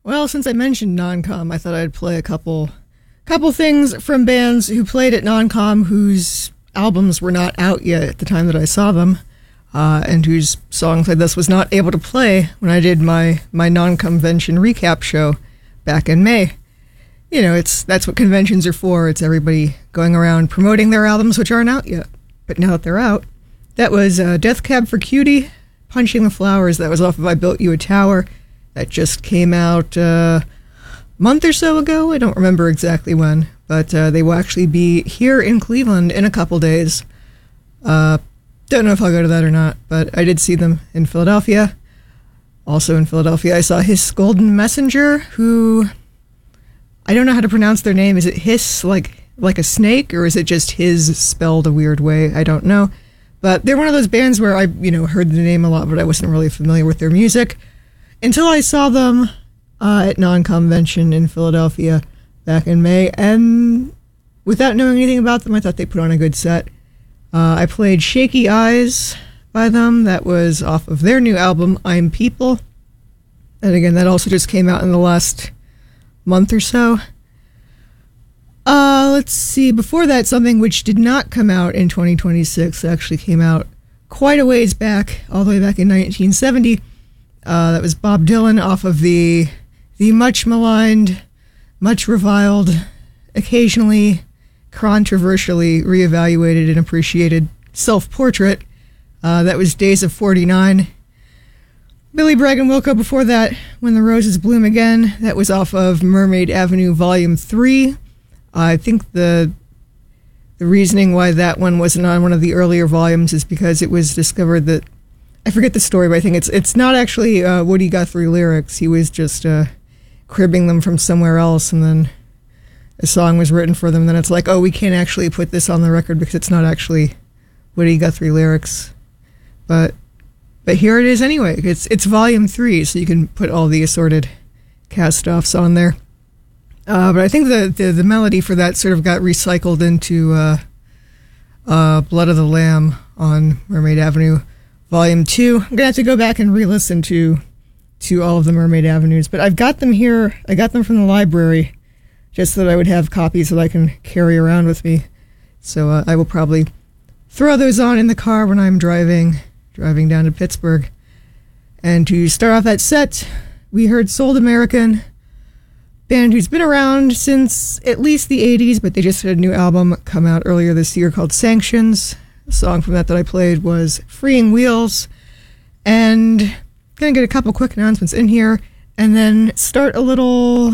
Well, since I mentioned Non-Com, I thought I'd play a couple things from bands who played at Non-Com whose albums were not out yet at the time that I saw them, and whose songs like this was not able to play when I did my non-convention recap show back in May. You know, that's what conventions are for. It's everybody going around promoting their albums which aren't out yet. But now that they're out, that was Death Cab for Cutie, Punching the Flowers. That was off of I Built You a Tower. That just came out a month or so ago. I don't remember exactly when, but they will actually be here in Cleveland in a couple days. Don't know if I'll go to that or not, but I did see them in Philadelphia. Also in Philadelphia, I saw Hiss Golden Messenger, who... I don't know how to pronounce their name. Is it Hiss like a snake, or is it just his spelled a weird way? I don't know. But they're one of those bands where I, heard the name a lot, but I wasn't really familiar with their music until I saw them at Non-Convention in Philadelphia back in May. And without knowing anything about them, I thought they put on a good set. I played Shaky Eyes by them. That was off of their new album, I'm People. And again, that also just came out in the last month or so. Let's see. Before that, something which did not come out in 2026 actually came out quite a ways back, all the way back in 1970. That was Bob Dylan off of the much maligned, much reviled, occasionally controversially reevaluated and appreciated self-portrait. That was Days of 49. Billy Bragg and Wilco before that, When the Roses Bloom Again. That was off of Mermaid Avenue Volume 3. I think the reasoning why that one wasn't on one of the earlier volumes is because it was discovered that, I forget the story, but I think it's not actually Woody Guthrie lyrics. He was just cribbing them from somewhere else, and then a song was written for them. And then it's like, oh, we can't actually put this on the record because it's not actually Woody Guthrie lyrics. But here it is anyway. It's volume 3, so you can put all the assorted cast-offs on there. But I think the melody for that sort of got recycled into Blood of the Lamb on Mermaid Avenue Volume 2. I'm going to have to go back and re-listen to all of the Mermaid Avenues. But I've got them here. I got them from the library just so that I would have copies that I can carry around with me. So I will probably throw those on in the car when I'm driving down to Pittsburgh. And to start off that set, we heard Sold American, band who's been around since at least the 80s, but they just had a new album come out earlier this year called Sanctions. The song from that I played was Freeing Wheels. And gonna get a couple quick announcements in here, and then start a little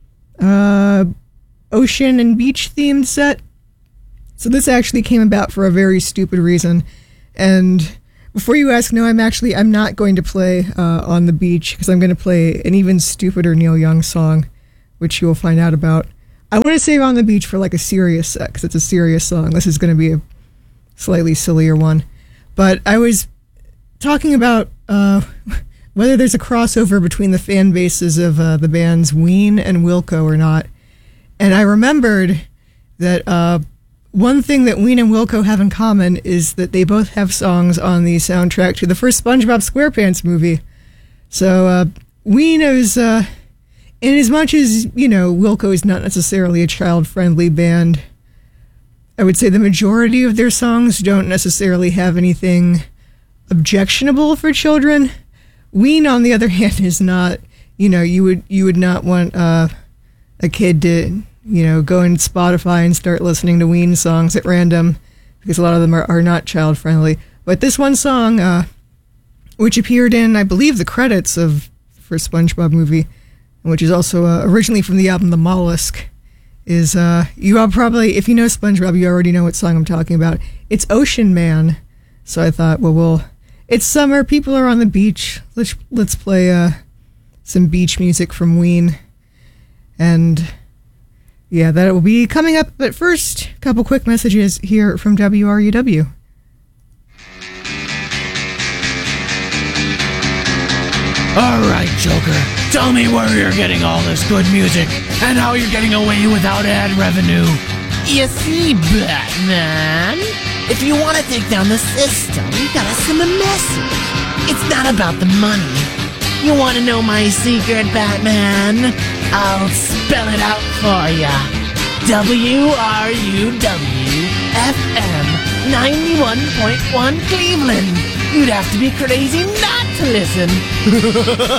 ocean and beach themed set. So this actually came about for a very stupid reason, and before you ask, no, I'm not going to play On the Beach, because I'm going to play an even stupider Neil Young song, which you will find out about. I want to save On the Beach for like a serious set, because it's a serious song. This is going to be a slightly sillier one. But I was talking about whether there's a crossover between the fan bases of the bands Ween and Wilco or not. And I remembered that one thing that Ween and Wilco have in common is that they both have songs on the soundtrack to the first SpongeBob SquarePants movie. So Ween is, in as much as, Wilco is not necessarily a child-friendly band, I would say the majority of their songs don't necessarily have anything objectionable for children. Ween, on the other hand, is not, you would not want a kid to, go in Spotify and start listening to Ween songs at random, because a lot of them are not child-friendly. But this one song, which appeared in, I believe, the credits of the first SpongeBob movie, which is also originally from the album The Mollusk, is, you all probably, if you know SpongeBob, you already know what song I'm talking about. It's Ocean Man. So I thought, it's summer, people are on the beach, let's play some beach music from Ween. And yeah, that will be coming up. But first, a couple quick messages here from WRUW. All right, Joker, tell me where you're getting all this good music and how you're getting away without ad revenue. You see, Batman, if you want to take down the system, you gotta send a message. It's not about the money. You want to know my secret, Batman? I'll spell it out for ya. WRUW-FM 91.1 Cleveland. You'd have to be crazy not to listen.